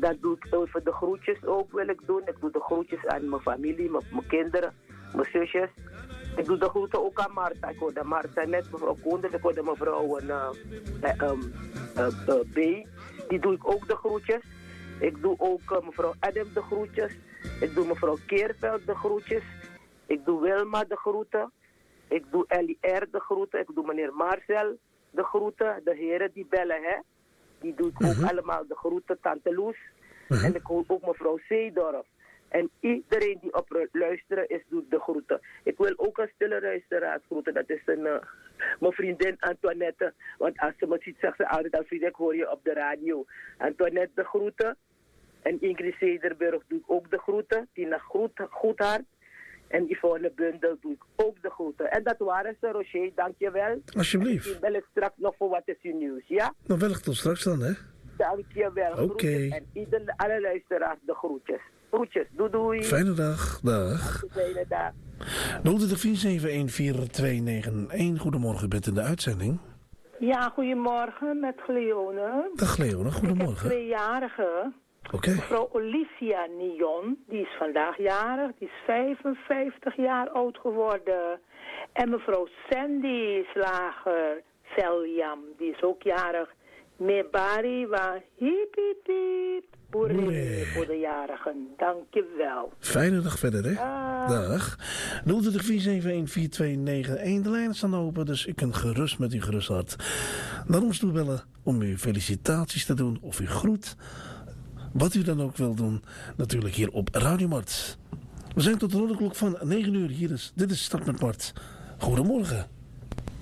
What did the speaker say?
dat doe ik over de groetjes ook wil ik doen. Ik doe de groetjes aan mijn familie, mijn kinderen, mijn zusjes. Ik doe de groeten ook aan Marta. Ik hoorde Marta net, mevrouw Koenders. Ik hoorde mevrouw B. Die doe ik ook de groetjes. Ik doe ook mevrouw Adam de groetjes. Ik doe mevrouw Keerveld de groetjes. Ik doe Wilma de groeten. Ik doe Ellie R. de groeten. Ik doe meneer Marcel de groeten. De heren die bellen, hè. Die doe ik ook allemaal de groeten. Tante Loes. En ik hoor ook mevrouw Zeedorf. En iedereen die op luisteren is, doet de groeten. Ik wil ook een stille luisteraar groeten. Dat is mijn vriendin Antoinette. Want als ze me ziet, zegt ze altijd, als vriendin, ik hoor je op de radio. Antoinette de groeten. En Ingrid Zederburg doe ik ook de groeten. Tina Goedhart. En Yvonne Bundel doe ik ook de groeten. En dat waren ze, Roger. Dankjewel. Alsjeblieft. Misschien bel ik straks nog voor wat is uw nieuws, ja? Dan wel tot straks dan, hè? Dankjewel. Oké. En alle luisteraars de groetjes. Groetjes. Doei doei. Fijne dag. Dag. Fijne dag. 023-471-4291. Goedemorgen, u bent in de uitzending. Ja, goedemorgen met Gleone. Dag Leone, goedemorgen. Ik heb 2-jarige. Oké. Mevrouw Olivia Nion, die is vandaag jarig. Die is 55 jaar oud geworden. En mevrouw Sandy Slager Veljam, die is ook jarig. Mebari wa hiep hiep hiep. Boeré voor de jarigen. Dankjewel. Fijne dag verder, hè? Dag. 023-471-4291. De lijnen staan open, dus u kunt gerust met uw gerust hart naar ons toe bellen om uw felicitaties te doen of uw groet. Wat u dan ook wil doen, natuurlijk hier op Radio Mart. We zijn tot de rode klok van 9 uur. Dit is Start met Mart. Goedemorgen.